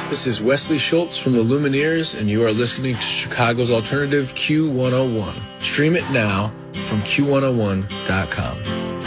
This is Wesley Schultz from the Lumineers, and you are listening to Chicago's alternative Q101. Stream it now from Q101.com.